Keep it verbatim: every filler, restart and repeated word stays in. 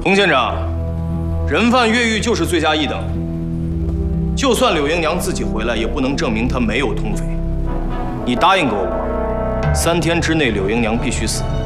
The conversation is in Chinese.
洪县长，人犯越狱就是罪加一等。就算柳英娘自己回来，也不能证明她没有通匪。你答应给我吧，三天之内柳英娘必须死。